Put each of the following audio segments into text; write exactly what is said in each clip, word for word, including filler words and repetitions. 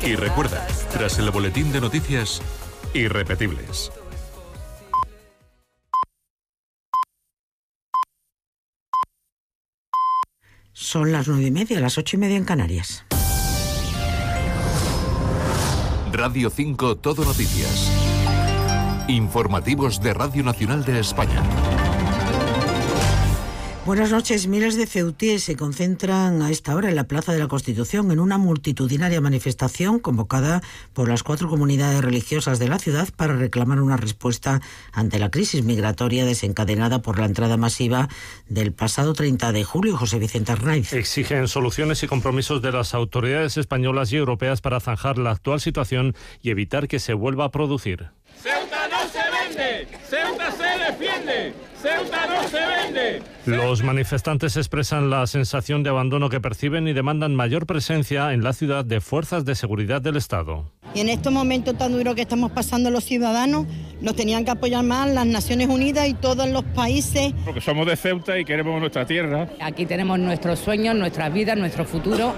Y recuerda, tras el boletín de noticias, irrepetibles. Son las nueve y media, las ocho y media en Canarias. Radio cinco Todo Noticias. Informativos de Radio Nacional de España. Buenas noches. Miles de ceutíes se concentran a esta hora en la Plaza de la Constitución en una multitudinaria manifestación convocada por las cuatro comunidades religiosas de la ciudad para reclamar una respuesta ante la crisis migratoria desencadenada por la entrada masiva del pasado treinta de julio. José Vicente Arnaiz. Exigen soluciones y compromisos de las autoridades españolas y europeas para zanjar la actual situación y evitar que se vuelva a producir. ¡Ceuta no se vende! ¡Ceuta se defiende! ¡Ceuta no se vende! Los manifestantes expresan la sensación de abandono que perciben y demandan mayor presencia en la ciudad de fuerzas de seguridad del Estado. Y en estos momentos tan duros que estamos pasando los ciudadanos, nos tenían que apoyar más las Naciones Unidas y todos los países. Porque somos de Ceuta y queremos nuestra tierra. Aquí tenemos nuestros sueños, nuestras vidas, nuestro futuro.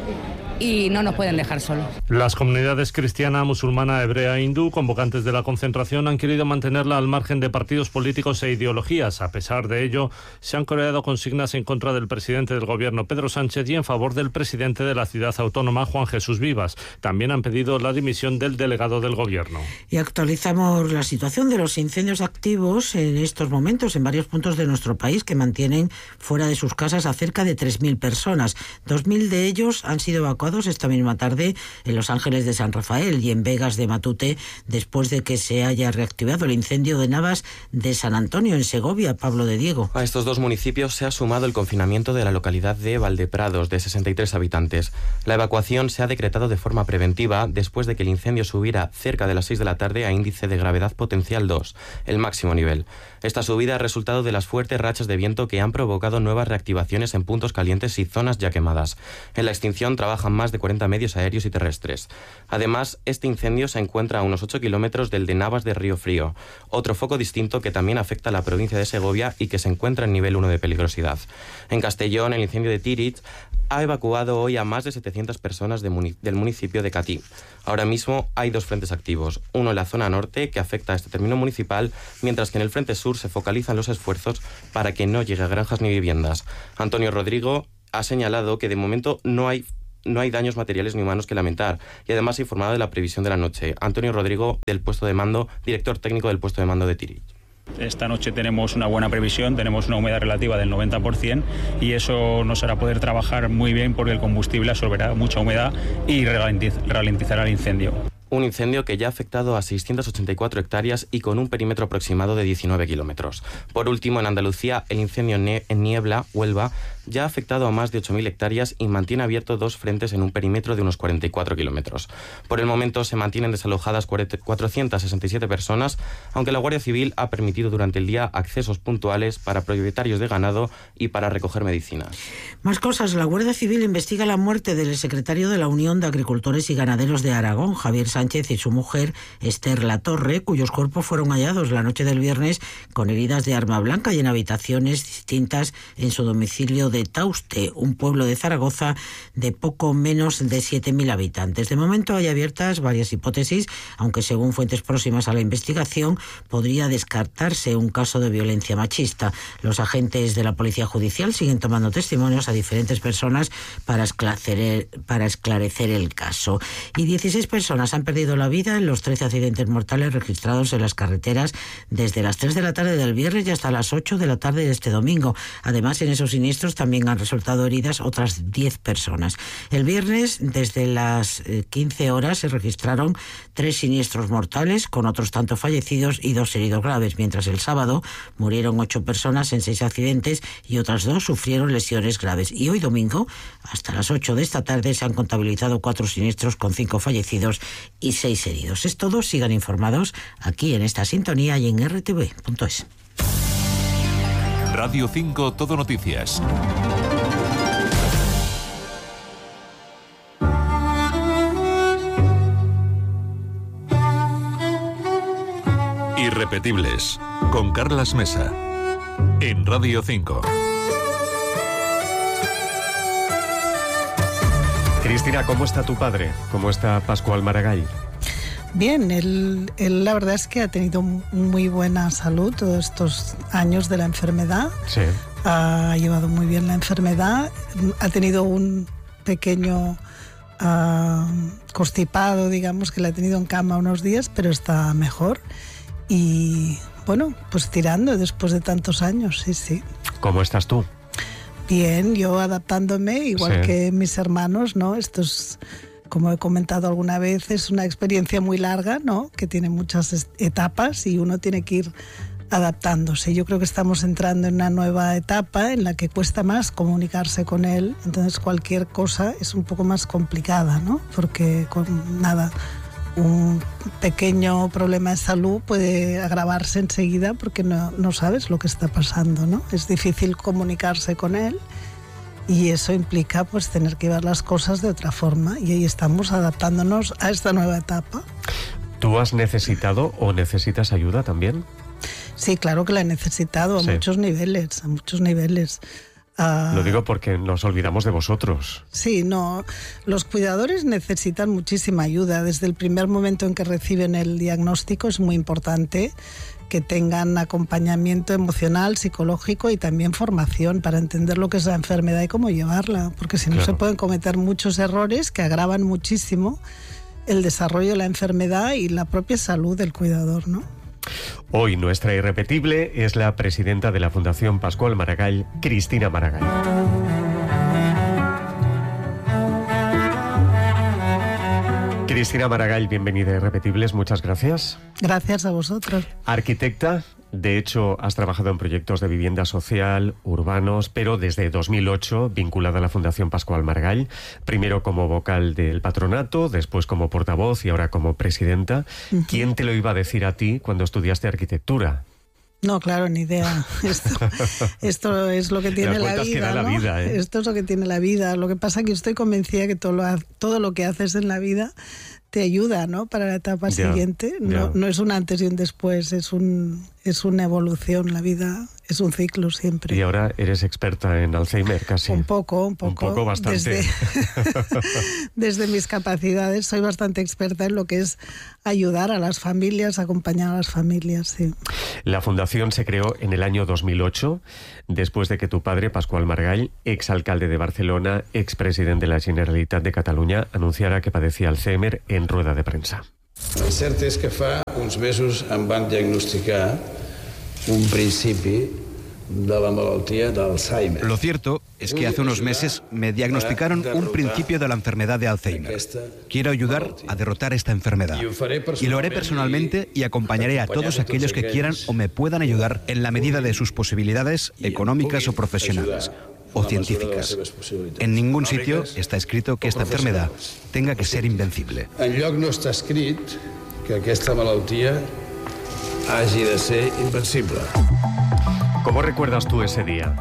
Y no nos pueden dejar solos. Las comunidades cristiana, musulmana, hebrea e hindú, convocantes de la concentración, han querido mantenerla al margen de partidos políticos e ideologías. A pesar de ello, se han coreado consignas en contra del presidente del gobierno, Pedro Sánchez, y en favor del presidente de la ciudad autónoma, Juan Jesús Vivas. También han pedido la dimisión del delegado del gobierno. Y actualizamos la situación de los incendios activos en estos momentos en varios puntos de nuestro país, que mantienen fuera de sus casas a cerca de tres mil personas. dos mil de ellos han sido evacuados esta misma tarde en Los Ángeles de San Rafael y en Vegas de Matute, después de que se haya reactivado el incendio de Navas de San Antonio, en Segovia. Pablo de Diego. A estos dos municipios se ha sumado el confinamiento de la localidad de Valdeprados, de sesenta y tres habitantes. La evacuación se ha decretado de forma preventiva después de que el incendio subiera cerca de las seis de la tarde a índice de gravedad potencial dos, el máximo nivel. Esta subida ha resultado de las fuertes rachas de viento que han provocado nuevas reactivaciones en puntos calientes y zonas ya quemadas. En la extinción trabajan más de cuarenta medios aéreos y terrestres. Además, este incendio se encuentra a unos ocho kilómetros del de Navas de Río Frío, otro foco distinto que también afecta a la provincia de Segovia y que se encuentra en nivel uno de peligrosidad. En Castellón, el incendio de Tíriz ha evacuado hoy a más de setecientas personas de muni- del municipio de Catí. Ahora mismo hay dos frentes activos, uno en la zona norte, que afecta a este término municipal, mientras que en el frente sur se focalizan los esfuerzos para que no llegue a granjas ni viviendas. Antonio Rodrigo ha señalado que de momento no hay No hay daños materiales ni humanos que lamentar, y además ha informado de la previsión de la noche. Antonio Rodrigo, del puesto de mando, director técnico del puesto de mando de Tíriz. Esta noche tenemos una buena previsión, tenemos una humedad relativa del noventa por ciento y eso nos hará poder trabajar muy bien porque el combustible absorberá mucha humedad y ralentizará el incendio. Un incendio que ya ha afectado a seiscientas ochenta y cuatro hectáreas y con un perímetro aproximado de diecinueve kilómetros. Por último, en Andalucía, el incendio en Niebla, Huelva, ya ha afectado a más de ocho mil hectáreas y mantiene abierto dos frentes en un perímetro de unos cuarenta y cuatro kilómetros. Por el momento se mantienen desalojadas cuatrocientas sesenta y siete personas, aunque la Guardia Civil ha permitido durante el día accesos puntuales para propietarios de ganado y para recoger medicinas. Más cosas. La Guardia Civil investiga la muerte del secretario de la Unión de Agricultores y Ganaderos de Aragón, Javier Sánchez, y su mujer, Esther Latorre, cuyos cuerpos fueron hallados la noche del viernes con heridas de arma blanca y en habitaciones distintas en su domicilio de Tauste, un pueblo de Zaragoza de poco menos de siete mil habitantes. De momento hay abiertas varias hipótesis, aunque según fuentes próximas a la investigación podría descartarse un caso de violencia machista. Los agentes de la Policía Judicial siguen tomando testimonios a diferentes personas para esclarecer, para esclarecer el caso. Y dieciséis personas han perdido la vida en los trece accidentes mortales registrados en las carreteras desde las tres de la tarde del viernes y hasta las ocho de la tarde de este domingo. Además, en esos siniestros también han resultado heridas otras diez personas. El viernes, desde las quince horas, se registraron tres siniestros mortales con otros tantos fallecidos y dos heridos graves, mientras el sábado murieron ocho personas en seis accidentes y otras dos sufrieron lesiones graves. Y hoy domingo, hasta las ocho de esta tarde, se han contabilizado cuatro siniestros con cinco fallecidos y seis heridos. Es todo. Sigan informados aquí en esta sintonía y en erre te ve punto es. Radio cinco Todo Noticias. Irrepetibles, con Carlas Mesa, en Radio cinco. Cristina, ¿cómo está tu padre? ¿Cómo está Pascual Maragall? Bien, él, él la verdad es que ha tenido muy buena salud todos estos años de la enfermedad. Sí. Ha llevado muy bien la enfermedad. Ha tenido un pequeño uh, constipado, digamos, que le ha tenido en cama unos días, pero está mejor. Y bueno, pues tirando después de tantos años, sí, sí. ¿Cómo estás tú? Bien, yo adaptándome, igual Sí. que mis hermanos, ¿no? Esto es, como he comentado alguna vez, es una experiencia muy larga, ¿no? Que tiene muchas es- etapas y uno tiene que ir adaptándose. Yo creo que estamos entrando en una nueva etapa en la que cuesta más comunicarse con él, entonces cualquier cosa es un poco más complicada, ¿no? Porque con nada, un pequeño problema de salud puede agravarse enseguida porque no, no sabes lo que está pasando, ¿no? Es difícil comunicarse con él y eso implica pues tener que ver las cosas de otra forma y ahí estamos adaptándonos a esta nueva etapa. ¿Tú has necesitado o necesitas ayuda también? Sí, claro que la he necesitado a Sí. muchos niveles, a muchos niveles. Ah, Lo digo porque nos olvidamos de vosotros. Sí, no, los cuidadores necesitan muchísima ayuda. Desde el primer momento en que reciben el diagnóstico es muy importante que tengan acompañamiento emocional, psicológico y también formación para entender lo que es la enfermedad y cómo llevarla, porque si no Claro. se pueden cometer muchos errores que agravan muchísimo el desarrollo de la enfermedad y la propia salud del cuidador, ¿no? Hoy nuestra irrepetible es la presidenta de la Fundación Pascual Maragall, Cristina Maragall. Cristina Maragall, bienvenida a Irrepetibles, muchas gracias. Gracias a vosotros. Arquitecta, de hecho has trabajado en proyectos de vivienda social, urbanos, pero desde dos mil ocho vinculada a la Fundación Pascual Maragall, primero como vocal del patronato, después como portavoz y ahora como presidenta. Ujú. ¿Quién te lo iba a decir a ti cuando estudiaste arquitectura? No, claro, ni idea. Esto, esto es lo que tiene Las la vueltas que vida, da la ¿no? vida, ¿eh? Esto es lo que tiene la vida. Lo que pasa es que estoy convencida que todo lo, ha- todo lo que haces en la vida te ayuda, ¿no? Para la etapa Ya, siguiente. No, ya. no es un antes y un después, es un es una evolución. La vida es un ciclo siempre. Y ahora eres experta en Alzheimer, casi. Un poco, un poco. Un poco, bastante. Desde, desde mis capacidades soy bastante experta en lo que es ayudar a las familias, acompañar a las familias, sí. La fundación se creó en el año dos mil ocho, después de que tu padre, Pascual Maragall, exalcalde de Barcelona, expresidente de la Generalitat de Catalunya, anunciara que padecía Alzheimer en rueda de prensa. El cert és que fa uns mesos em van diagnosticar un principi de la malaltia d'Alzheimer. Lo cierto es que hace unos meses me diagnosticaron un principio de la enfermedad de Alzheimer. Quiero ayudar a derrotar esta enfermedad. Y lo haré personalmente y acompañaré a todos aquellos que quieran o me puedan ayudar en la medida de sus posibilidades económicas o profesionales o científicas. En ningún sitio está escrito que esta enfermedad tenga que ser invencible. Enlloc no està escrit que aquesta malaltia hagi de ser invencible. ¿Cómo recuerdas tú ese día?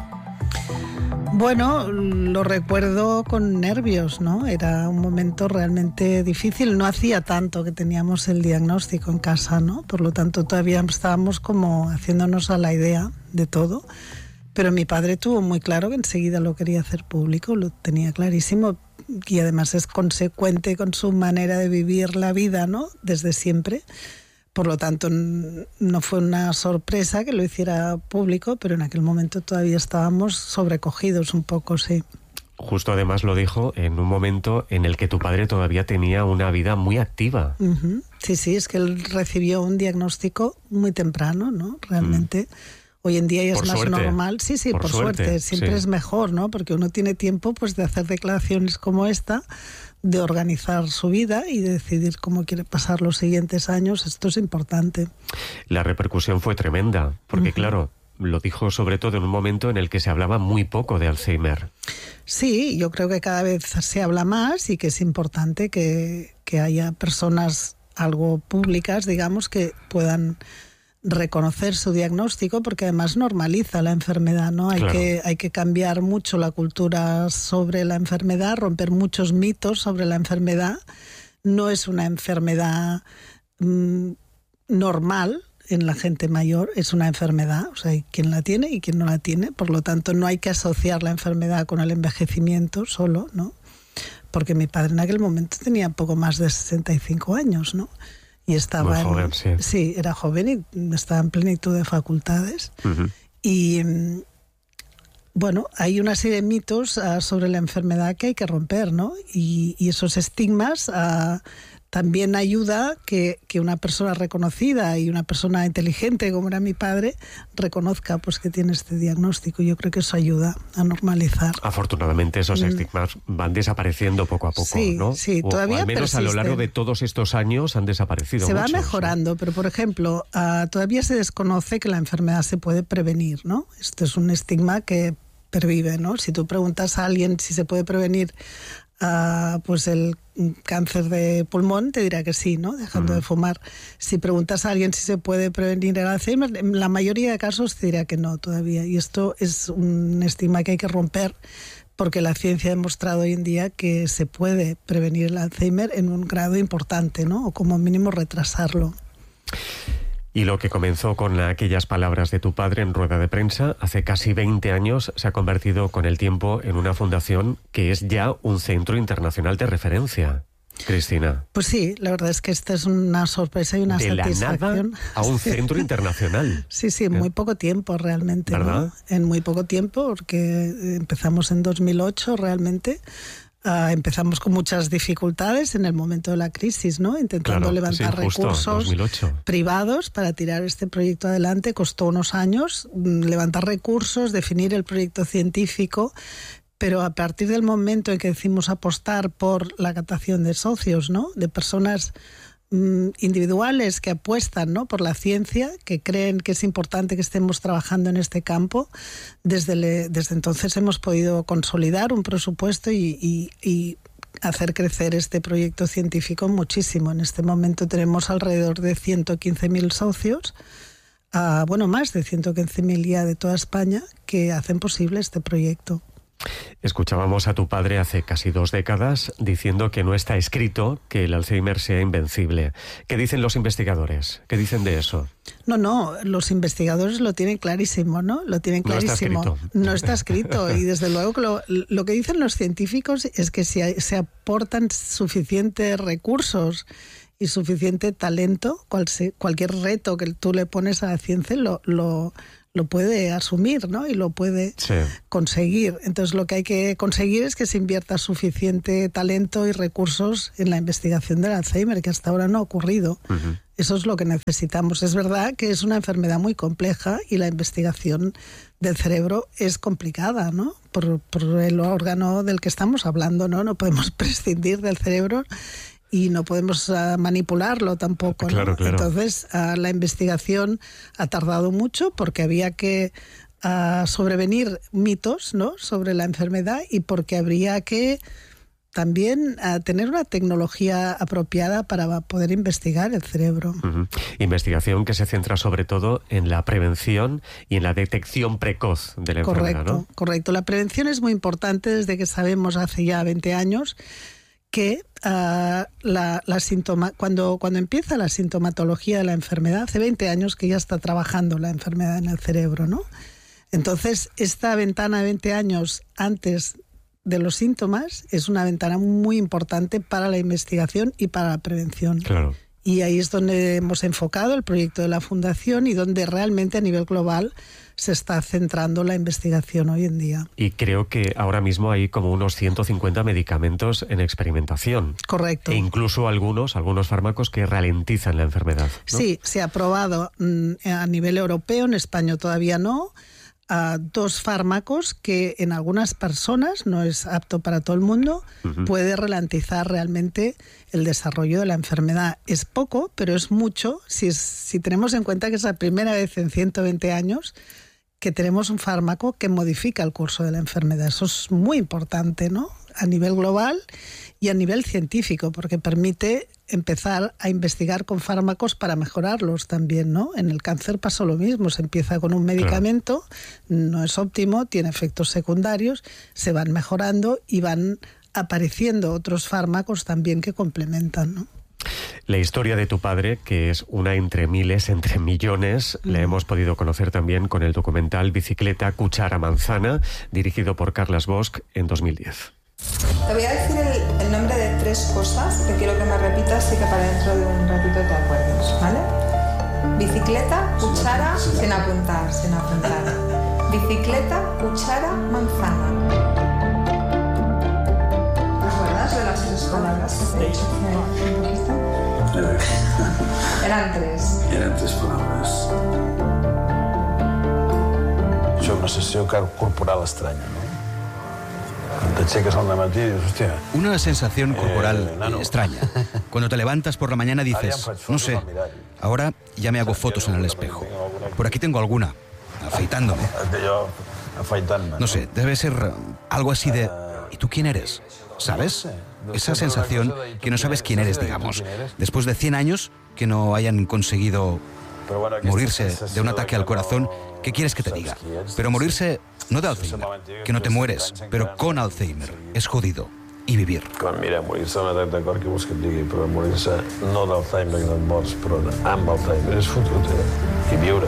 Bueno, lo recuerdo con nervios, ¿no? Era un momento realmente difícil. No hacía tanto que teníamos el diagnóstico en casa, ¿no? Por lo tanto, todavía estábamos como haciéndonos a la idea de todo. Pero mi padre tuvo muy claro que enseguida lo quería hacer público, lo tenía clarísimo y además es consecuente con su manera de vivir la vida, ¿no? Desde siempre. Por lo tanto, no fue una sorpresa que lo hiciera público, pero en aquel momento todavía estábamos sobrecogidos un poco, sí. Justo además lo dijo en un momento en el que tu padre todavía tenía una vida muy activa. Uh-huh. Sí, sí, es que él recibió un diagnóstico muy temprano, ¿no? Realmente. Mm. Hoy en día ya por es más suerte. normal. Sí, sí, por, por suerte, suerte. Siempre sí. es mejor, ¿no? Porque uno tiene tiempo pues de hacer declaraciones como esta, de organizar su vida y de decidir cómo quiere pasar los siguientes años. Esto es importante. La repercusión fue tremenda, porque uh-huh. claro, lo dijo sobre todo en un momento en el que se hablaba muy poco de Alzheimer. Sí, yo creo que cada vez se habla más y que es importante que, que haya personas algo públicas, digamos, que puedan reconocer su diagnóstico, porque además normaliza la enfermedad, ¿no? Hay, claro. que, hay que cambiar mucho la cultura sobre la enfermedad, romper muchos mitos sobre la enfermedad. No es una enfermedad mmm, normal en la gente mayor, es una enfermedad, o sea, hay quien la tiene y quien no la tiene, por lo tanto no hay que asociar la enfermedad con el envejecimiento solo, ¿no? porque mi padre en aquel momento tenía poco más de sesenta y cinco años, ¿no? Y estaba... Muy joven, en, sí. Sí, era joven y estaba en plenitud de facultades. Uh-huh. Y... Bueno, hay una serie de mitos uh, sobre la enfermedad que hay que romper, ¿no? Y, y esos estigmas uh, también ayuda que, que una persona reconocida y una persona inteligente, como era mi padre, reconozca pues que tiene este diagnóstico. Yo creo que eso ayuda a normalizar. Afortunadamente esos mm. estigmas van desapareciendo poco a poco, sí, ¿no? Sí, o, todavía o al menos persisten. A lo largo de todos estos años han desaparecido Se muchos, va mejorando, ¿no? Pero por ejemplo, uh, todavía se desconoce que la enfermedad se puede prevenir, ¿no? Esto es un estigma que pervive, ¿no? Si tú preguntas a alguien si se puede prevenir uh, pues el cáncer de pulmón, te dirá que sí, ¿no? Dejando uh-huh. de fumar. Si preguntas a alguien si se puede prevenir el Alzheimer, en la mayoría de casos te dirá que no todavía. Y esto es un estigma que hay que romper, porque la ciencia ha demostrado hoy en día que se puede prevenir el Alzheimer en un grado importante, ¿no? O como mínimo retrasarlo. Y lo que comenzó con aquellas palabras de tu padre en rueda de prensa hace casi veinte años se ha convertido con el tiempo en una fundación que es ya un centro internacional de referencia. Cristina. Pues sí, la verdad es que esta es una sorpresa y una de satisfacción. La nada a un centro internacional. Sí, sí, en muy poco tiempo realmente. ¿Verdad? ¿No? En muy poco tiempo, porque empezamos en dos mil ocho realmente. Uh, empezamos con muchas dificultades en el momento de la crisis, ¿no? Intentando claro, levantar sí, justo, recursos dos mil ocho. Privados para tirar este proyecto adelante. Costó unos años mm, levantar recursos, definir el proyecto científico, pero a partir del momento en que decidimos apostar por la captación de socios, ¿no? De personas individuales que apuestan, ¿no? Por la ciencia, que creen que es importante que estemos trabajando en este campo. Desde, le, desde entonces hemos podido consolidar un presupuesto y, y, y hacer crecer este proyecto científico muchísimo. En este momento tenemos alrededor de ciento quince mil socios, uh, bueno, más de ciento quince mil ya de toda España, que hacen posible este proyecto. Escuchábamos a tu padre hace casi dos décadas diciendo que no está escrito que el Alzheimer sea invencible. ¿Qué dicen los investigadores? ¿Qué dicen de eso? No, no, los investigadores lo tienen clarísimo, ¿no? Lo tienen clarísimo. No está escrito. No está escrito. Y desde luego que lo, lo que dicen los científicos es que si hay, se aportan suficientes recursos y suficiente talento, cual se, cualquier reto que tú le pones a la ciencia lo... lo lo puede asumir, ¿no? Y lo puede sí. conseguir. Entonces lo que hay que conseguir es que se invierta suficiente talento y recursos en la investigación del Alzheimer, que hasta ahora no ha ocurrido. Uh-huh. Eso es lo que necesitamos. Es verdad que es una enfermedad muy compleja y la investigación del cerebro es complicada, ¿no? Por, por el órgano del que estamos hablando, ¿no? No podemos prescindir del cerebro y no podemos uh, manipularlo tampoco, ¿no? Claro, claro. Entonces, uh, la investigación ha tardado mucho porque había que uh, sobrevenir mitos, ¿no? Sobre la enfermedad y porque habría que también uh, tener una tecnología apropiada para poder investigar el cerebro. Uh-huh. Investigación que se centra sobre todo en la prevención y en la detección precoz de la correcto, enfermedad, ¿no? Correcto. La prevención es muy importante desde que sabemos hace ya veinte años que uh, la, la sintoma, cuando, cuando empieza la sintomatología de la enfermedad, hace veinte años que ya está trabajando la enfermedad en el cerebro, ¿no? Entonces, esta ventana de veinte años antes de los síntomas es una ventana muy importante para la investigación y para la prevención. Claro. Y ahí es donde hemos enfocado el proyecto de la Fundación y donde realmente a nivel global se está centrando la investigación hoy en día. Y creo que ahora mismo hay como unos ciento cincuenta medicamentos en experimentación. Correcto. E incluso algunos, algunos fármacos que ralentizan la enfermedad, ¿no? Sí, se ha aprobado mmm, a nivel europeo, en España todavía no, a dos fármacos que en algunas personas, no es apto para todo el mundo, uh-huh. puede ralentizar realmente el desarrollo de la enfermedad. Es poco, pero es mucho si, es, si tenemos en cuenta que es la primera vez en ciento veinte años que tenemos un fármaco que modifica el curso de la enfermedad. Eso es muy importante, ¿no? A nivel global y a nivel científico, porque permite empezar a investigar con fármacos para mejorarlos también, ¿no? En el cáncer pasó lo mismo, se empieza con un medicamento, claro. no es óptimo, tiene efectos secundarios, se van mejorando y van apareciendo otros fármacos también que complementan, ¿no? La historia de tu padre, que es una entre miles, entre millones, mm. la hemos podido conocer también con el documental Bicicleta, Cuchara, Manzana, dirigido por Carles Bosch en dos mil diez. Te voy a decir el, el nombre de tres cosas que quiero que me repitas y que para dentro de un ratito te acuerdes, ¿vale? Bicicleta, cuchara, sin apuntar, sin apuntar. Bicicleta, cuchara, manzana. ¿Te acuerdas de las tres palabras que te he dicho hace un poquito? Eran tres. Eren tres palabres. Això, una sessió corporal estranya, no? T'aixeques al matí y dices, hostia... Una sensación corporal eh, nano. extraña. Cuando te levantas por la mañana dices, no sé, ahora ya me hago fotos en el espejo. Por aquí tengo alguna, afeitándome. Yo afeitant-me. No sé, debe ser algo así de... ¿Y tú quién eres? ¿Sabes? Esa sensación que no sabes quién eres, digamos. Después de cien años que no hayan conseguido morirse de un ataque al corazón, ¿qué quieres que te diga? Pero morirse no de Alzheimer, que no te mueres, pero con Alzheimer es jodido. I vivir. Quan, mira, morir-se d'un atac de cor, què vols que et digui? Però morir-se no d'Alzheimer, que no et mors, però amb Alzheimer és fotut, eh? I viure.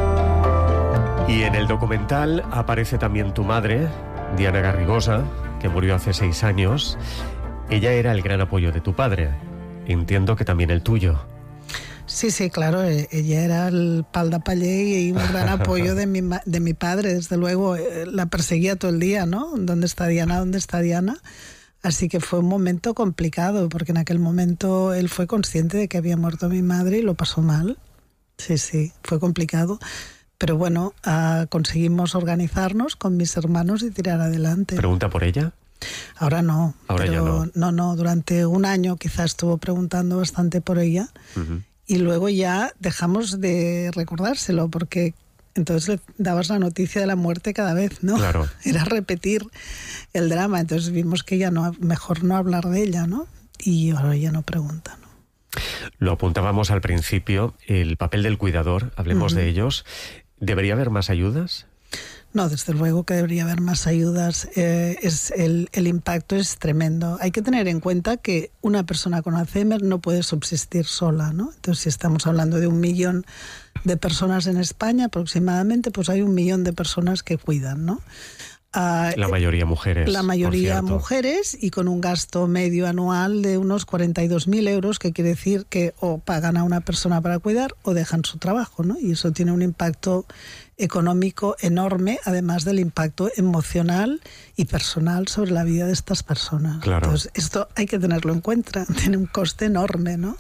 Y en el documental aparece también tu madre, Diana Garrigosa, que murió hace seis años. Ella era el gran apoyo de tu padre. Entiendo que también el tuyo. Sí, sí, claro, ella era el pal de paller y un gran apoyo de mi, de mi padre, desde luego, la perseguía todo el día, ¿no? ¿Dónde está Diana? ¿Dónde está Diana? Así que fue un momento complicado, porque en aquel momento él fue consciente de que había muerto mi madre y lo pasó mal. Sí, sí, fue complicado. Pero bueno, uh, conseguimos organizarnos con mis hermanos y tirar adelante. ¿Pregunta por ella? Ahora no. Ahora pero ya no. No, no, durante un año quizás estuvo preguntando bastante por ella. Uh-huh. Y luego ya dejamos de recordárselo, porque entonces le dabas la noticia de la muerte cada vez, ¿no? Claro. Era repetir el drama. Entonces vimos que ya no, mejor no hablar de ella, ¿no? Y ahora ya no pregunta, ¿no? Lo apuntábamos al principio, el papel del cuidador, hablemos uh-huh. de ellos. ¿Debería haber más ayudas? No, desde luego que debería haber más ayudas. Eh, es el, el impacto es tremendo. Hay que tener en cuenta que una persona con Alzheimer no puede subsistir sola, ¿no? Entonces, si estamos hablando de un millón de personas en España aproximadamente, pues hay un millón de personas que cuidan, ¿no? Uh, la mayoría mujeres. La mayoría mujeres y con un gasto medio anual de unos cuarenta y dos mil euros, que quiere decir que o pagan a una persona para cuidar o dejan su trabajo, ¿no? Y eso tiene un impacto económico enorme, además del impacto emocional y personal sobre la vida de estas personas. Claro. Entonces, esto hay que tenerlo en cuenta, tiene un coste enorme, ¿no?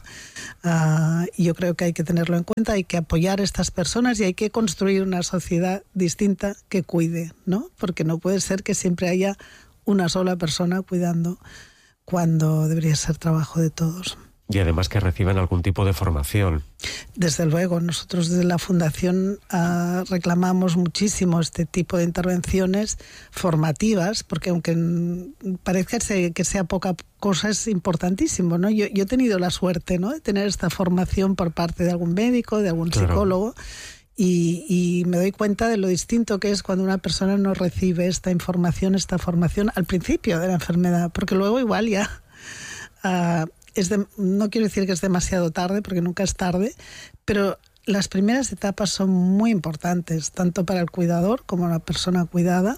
Uh, y yo creo que hay que tenerlo en cuenta, hay que apoyar a estas personas y hay que construir una sociedad distinta que cuide, ¿no? Porque no puede ser que siempre haya una sola persona cuidando cuando debería ser trabajo de todos. Y además que reciban algún tipo de formación. Desde luego, nosotros desde la Fundación uh, reclamamos muchísimo este tipo de intervenciones formativas, porque aunque parezca que sea poca cosa, es importantísimo, ¿no? Yo, yo he tenido la suerte, ¿no?, de tener esta formación por parte de algún médico, de algún claro. psicólogo, y, y me doy cuenta de lo distinto que es cuando una persona no recibe esta información, esta formación al principio de la enfermedad, porque luego igual ya... Uh, Es de, no quiero decir que es demasiado tarde, porque nunca es tarde, pero las primeras etapas son muy importantes, tanto para el cuidador como la persona cuidada,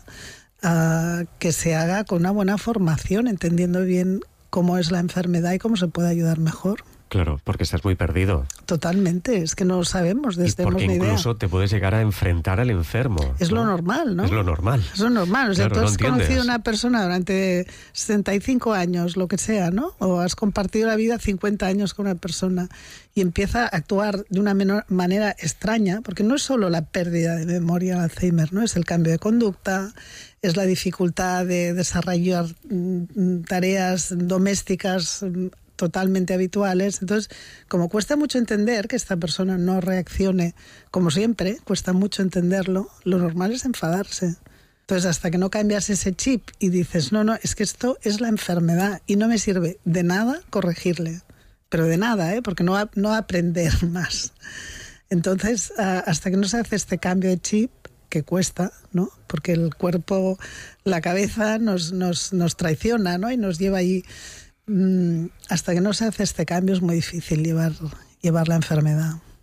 uh, que se haga con una buena formación, entendiendo bien cómo es la enfermedad y cómo se puede ayudar mejor. Claro, porque estás muy perdido. Totalmente, es que no lo sabemos, desde y porque ni incluso idea. te puedes llegar a enfrentar al enfermo. Es ¿no? lo normal, ¿no? Es lo normal. Es lo normal, o sea, claro, tú has no conocido a una persona durante setenta y cinco años, lo que sea, ¿no? O has compartido la vida cincuenta años con una persona y empieza a actuar de una menor manera extraña, porque no es solo la pérdida de memoria al Alzheimer, ¿no? Es el cambio de conducta, es la dificultad de desarrollar mm, tareas domésticas totalmente habituales. Entonces, como cuesta mucho entender que esta persona no reaccione como siempre, cuesta mucho entenderlo, lo normal es enfadarse. Entonces, hasta que no cambias ese chip y dices, no, no, es que esto es la enfermedad y no me sirve de nada corregirle, pero de nada, ¿eh? Porque no, no aprender más. Entonces, hasta que no se hace este cambio de chip, que cuesta, ¿no? Porque el cuerpo, la cabeza nos, nos, nos traiciona, ¿no? Y nos lleva ahí. Hasta que no se hace este cambio es muy difícil llevar, llevar la enfermedad.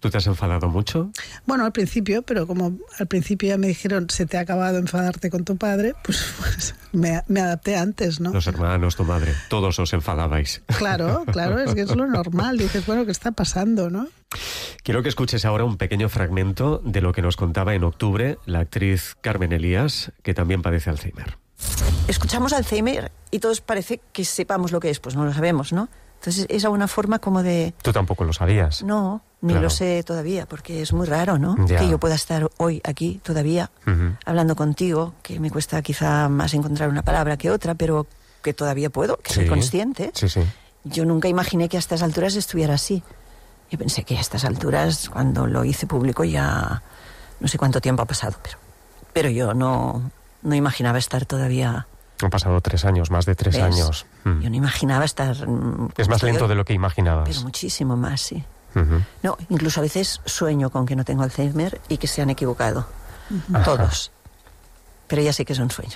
¿Tú te has enfadado mucho? Bueno, al principio, pero como al principio ya me dijeron se te ha acabado enfadarte con tu padre, pues, pues me, me adapté antes, ¿no? Los hermanos, tu madre, todos os enfadabais. Claro, claro, es que es lo normal. Dices, bueno, ¿qué está pasando, no? Quiero que escuches ahora un pequeño fragmento de lo que nos contaba en octubre la actriz Carmen Elías, que también padece Alzheimer. Escuchamos Alzheimer y todos parece que sepamos lo que es, pues no lo sabemos, ¿no? Entonces es una forma como de... Tú tampoco lo sabías. No, ni claro. Lo sé todavía, porque es muy raro, ¿no? Ya. Que yo pueda estar hoy aquí todavía, uh-huh. hablando contigo, que me cuesta quizá más encontrar una palabra que otra, pero que todavía puedo, que sí. soy consciente. Sí, sí. Yo nunca imaginé que a estas alturas estuviera así. Yo pensé que a estas alturas, cuando lo hice público, ya no sé cuánto tiempo ha pasado, pero, pero yo no, no imaginaba estar todavía... Han pasado tres años, más de tres ¿Ves? años. Mm. Yo no imaginaba estar... Es más lento hoy, de lo que imaginabas. Pero muchísimo más, sí. Uh-huh. No, incluso a veces sueño con que no tengo Alzheimer y que se han equivocado. Uh-huh. Todos. Pero ya sé que es un sueño.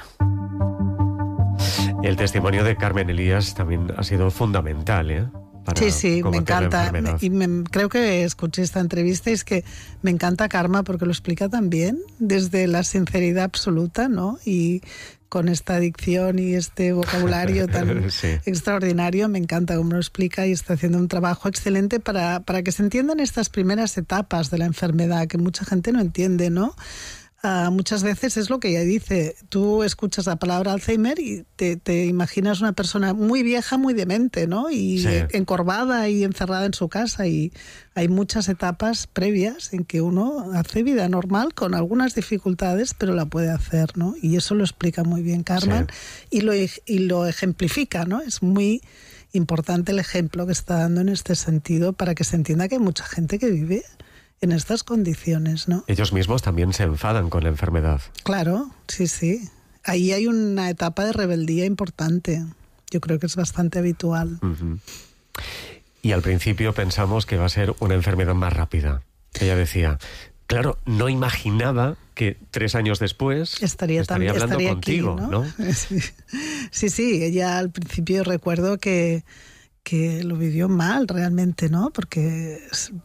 El testimonio de Carmen Elías también ha sido fundamental, ¿eh? Para sí, sí, me encanta. Y me, creo que escuché esta entrevista y es que me encanta Karma porque lo explica tan bien, desde la sinceridad absoluta, ¿no? Y con esta adicción y este vocabulario tan sí. extraordinario, me encanta cómo lo explica y está haciendo un trabajo excelente para, para que se entiendan estas primeras etapas de la enfermedad, que mucha gente no entiende, ¿no? Uh, muchas veces es lo que ella dice, tú escuchas la palabra Alzheimer y te, te imaginas una persona muy vieja, muy demente, ¿no? Y sí. encorvada y encerrada en su casa, y hay muchas etapas previas en que uno hace vida normal con algunas dificultades, pero la puede hacer, ¿no? Y eso lo explica muy bien Carmen sí. y, lo, y lo ejemplifica, ¿no? Es muy importante el ejemplo que está dando en este sentido para que se entienda que hay mucha gente que vive en estas condiciones, ¿no? Ellos mismos también se enfadan con la enfermedad. Claro, sí, sí. Ahí hay una etapa de rebeldía importante. Yo creo que es bastante habitual. Uh-huh. Y al principio pensamos que va a ser una enfermedad más rápida. Ella decía, claro, no imaginaba que tres años después estaría, estaría también, hablando estaría contigo, aquí, ¿no? ¿no? Sí. sí, sí. Ella al principio recuerdo que que lo vivió mal realmente, ¿no? Porque,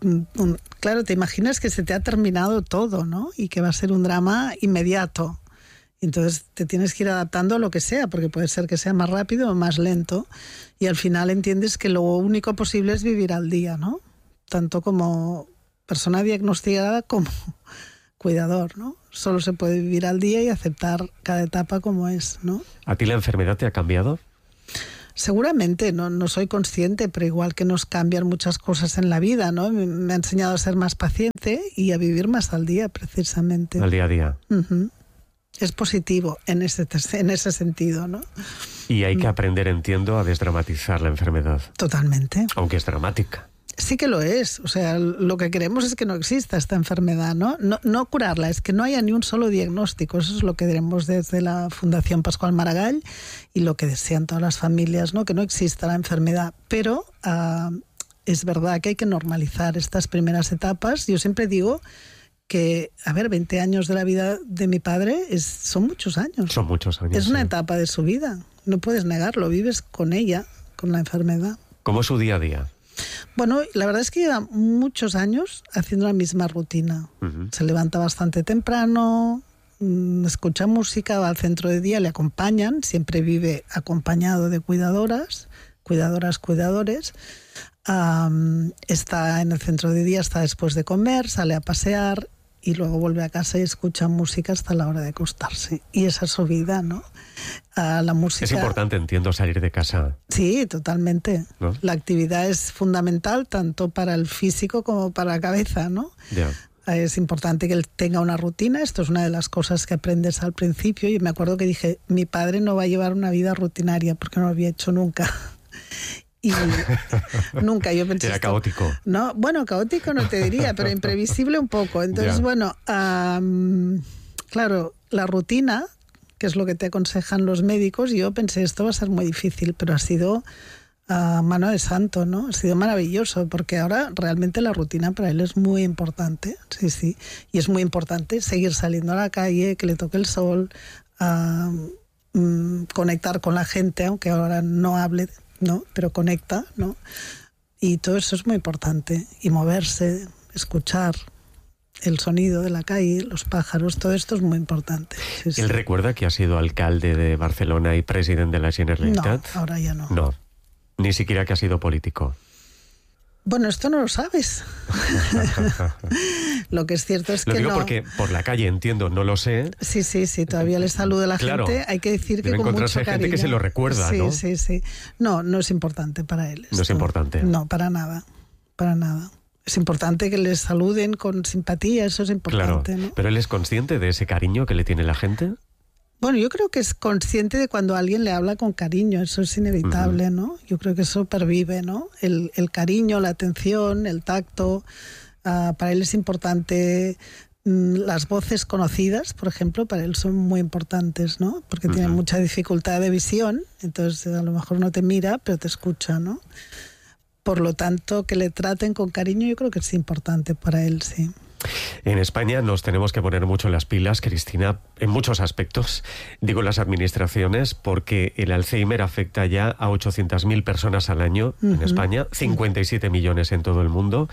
claro, te imaginas que se te ha terminado todo, ¿no? Y que va a ser un drama inmediato. Entonces te tienes que ir adaptando a lo que sea, porque puede ser que sea más rápido o más lento. Y al final entiendes que lo único posible es vivir al día, ¿no? Tanto como persona diagnosticada como cuidador, ¿no? Solo se puede vivir al día y aceptar cada etapa como es, ¿no? ¿A ti la enfermedad te ha cambiado? Seguramente, no, no soy consciente, pero igual que nos cambian muchas cosas en la vida, ¿no? Me, me ha enseñado a ser más paciente y a vivir más al día, precisamente. Al día a día. Uh-huh. Es positivo en ese, en ese sentido, ¿no? Y hay que aprender, entiendo, a desdramatizar la enfermedad. Totalmente. Aunque es dramática. Sí que lo es, o sea, lo que queremos es que no exista esta enfermedad, ¿no? No, no curarla, es que no haya ni un solo diagnóstico. Eso es lo que queremos desde la Fundación Pascual Maragall y lo que desean todas las familias, ¿no? Que no exista la enfermedad, pero uh, es verdad que hay que normalizar estas primeras etapas. Yo siempre digo que, a ver, veinte años de la vida de mi padre es, son muchos años. Son muchos años. Es una sí. etapa de su vida, no puedes negarlo, vives con ella, con la enfermedad. ¿Cómo es su día a día? Bueno, la verdad es que lleva muchos años haciendo la misma rutina. Uh-huh. Se levanta bastante temprano, escucha música, va al centro de día, le acompañan, siempre vive acompañado de cuidadoras, cuidadoras, cuidadores. Um, está en el centro de día, está después de comer, sale a pasear y luego vuelve a casa y escucha música hasta la hora de acostarse. Y esa es su vida, ¿no? Uh, la música... Es importante, entiendo, salir de casa. Sí, totalmente. ¿No? La actividad es fundamental tanto para el físico como para la cabeza, ¿no? Ya. Es importante que él tenga una rutina. Esto es una de las cosas que aprendes al principio. Y me acuerdo que dije, mi padre no va a llevar una vida rutinaria porque no lo había hecho nunca. Y nunca yo pensé... Era esto, caótico. No, bueno, caótico no te diría, pero imprevisible un poco. Entonces, yeah. bueno, um, claro, la rutina, que es lo que te aconsejan los médicos, yo pensé, esto va a ser muy difícil, pero ha sido uh, mano de santo, ¿no? Ha sido maravilloso, porque ahora realmente la rutina para él es muy importante, sí, sí. Y es muy importante seguir saliendo a la calle, que le toque el sol, uh, um, conectar con la gente, aunque ahora no hable, ¿no? Pero conecta, ¿no? Y todo eso es muy importante. Y moverse, escuchar el sonido de la calle, los pájaros, todo esto es muy importante. Sí, ¿Él sí. recuerda que ha sido alcalde de Barcelona y presidente de la Generalitat? No, ahora ya no. No, ni siquiera que ha sido político. Bueno, esto no lo sabes. Lo que es cierto es lo que digo no. porque por la calle entiendo, no lo sé. Sí, sí, sí, todavía le saluda a la Claro, gente. Hay que decir que debe con encontrarse mucho gente cariño. que se lo recuerda, sí, ¿no? Sí, sí, sí. No, no es importante para él. No es esto. importante. No, para nada, para nada. Es importante que les saluden con simpatía, eso es importante, Claro, ¿no? pero él es consciente de ese cariño que le tiene la gente. Bueno, yo creo que es consciente de cuando alguien le habla con cariño, eso es inevitable, uh-huh. ¿no? Yo creo que eso pervive, ¿no? El, el cariño, la atención, el tacto, uh, para él es importante. Mm, las voces conocidas, por ejemplo, para él son muy importantes, ¿no? Porque uh-huh. tiene mucha dificultad de visión, entonces a lo mejor no te mira, pero te escucha, ¿no? Por lo tanto, que le traten con cariño yo creo que es importante para él, sí. En España nos tenemos que poner mucho las pilas, Cristina, en muchos aspectos. Digo las administraciones porque el Alzheimer afecta ya a ochocientas mil personas al año uh-huh. en España, cincuenta y siete millones en todo el mundo,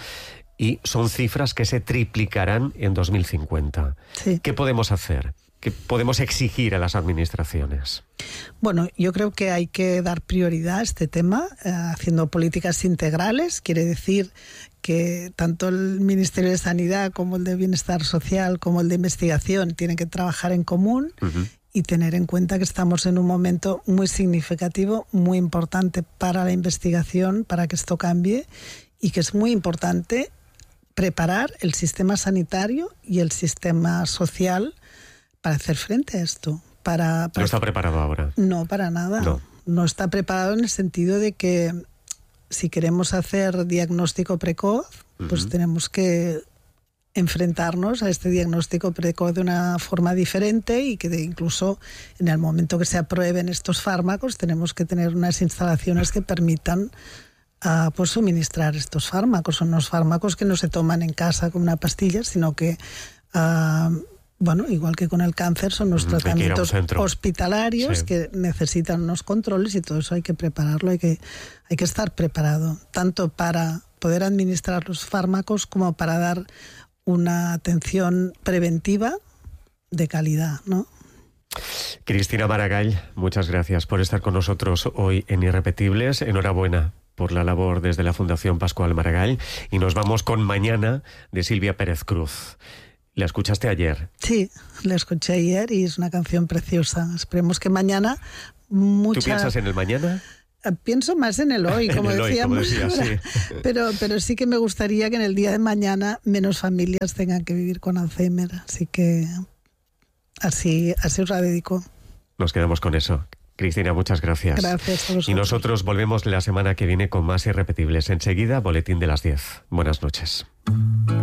y son cifras que se triplicarán en dos mil cincuenta. Sí. ¿Qué podemos hacer? ¿Qué podemos exigir a las administraciones? Bueno, yo creo que hay que dar prioridad a este tema, eh, haciendo políticas integrales. Quiere decir que tanto el Ministerio de Sanidad como el de Bienestar Social como el de Investigación tienen que trabajar en común uh-huh. y tener en cuenta que estamos en un momento muy significativo, muy importante para la investigación, para que esto cambie, y que es muy importante preparar el sistema sanitario y el sistema social para hacer frente a esto. Para, para... ¿No está preparado ahora? No, para nada. No. No está preparado en el sentido de que si queremos hacer diagnóstico precoz, uh-huh. pues tenemos que enfrentarnos a este diagnóstico precoz de una forma diferente, y que de incluso en el momento que se aprueben estos fármacos tenemos que tener unas instalaciones que permitan uh, pues suministrar estos fármacos. Son unos fármacos que no se toman en casa con una pastilla, sino que... Uh, Bueno, igual que con el cáncer, son los tratamientos hospitalarios sí. que necesitan unos controles, y todo eso hay que prepararlo, hay que, hay que estar preparado, tanto para poder administrar los fármacos como para dar una atención preventiva de calidad, ¿no? Cristina Maragall, muchas gracias por estar con nosotros hoy en Irrepetibles. Enhorabuena por la labor desde la Fundación Pascual Maragall, y nos vamos con Mañana de Silvia Pérez Cruz. ¿La escuchaste ayer? Sí, la escuché ayer y es una canción preciosa. Esperemos que mañana mucha... ¿Tú piensas en el mañana? Pienso más en el hoy, como en el decíamos. hoy, como decías, sí. pero, pero sí que me gustaría que en el día de mañana menos familias tengan que vivir con Alzheimer. Así que así, así os la dedico. Nos quedamos con eso. Cristina, muchas gracias. Gracias a vosotros. Y nosotros volvemos la semana que viene con más Irrepetibles. Enseguida, boletín de las diez. Buenas noches.